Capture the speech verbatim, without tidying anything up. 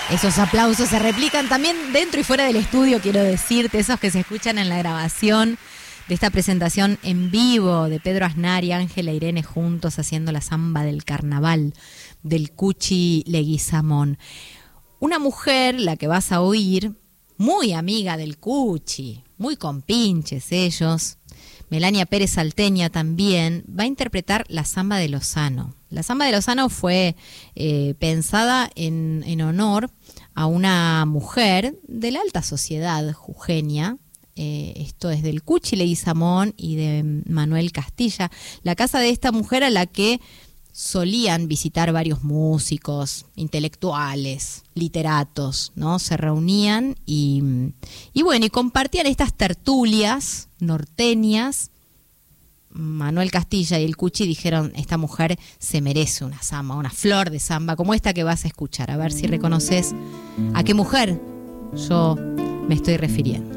Esos aplausos se replican también dentro y fuera del estudio, quiero decirte, esos que se escuchan en la grabación de esta presentación en vivo de Pedro Aznar y Ángela Irene juntos haciendo la samba del carnaval del Cuchi Leguizamón. Una mujer, la que vas a oír, muy amiga del Cuchi, muy compinches ellos, Melania Pérez Salteña también, va a interpretar la samba de Lozano. La samba de Lozano fue eh, pensada en, en honor a una mujer de la alta sociedad jujeña. Eh, esto es del Cuchi Leguizamón y de Manuel Castilla. La casa de esta mujer a la que solían visitar varios músicos, intelectuales, literatos, ¿no? Se reunían y, y bueno, y compartían estas tertulias norteñas. Manuel Castilla y el Cuchi dijeron, esta mujer se merece una samba, una flor de samba, como esta que vas a escuchar. A ver si reconoces a qué mujer yo me estoy refiriendo.